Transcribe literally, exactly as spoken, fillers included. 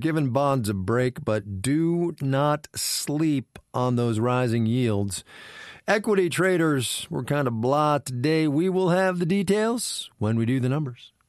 giving bonds a break, but do not sleep on those rising yields. Equity traders were kind of blah today. We will have the details when we do the numbers.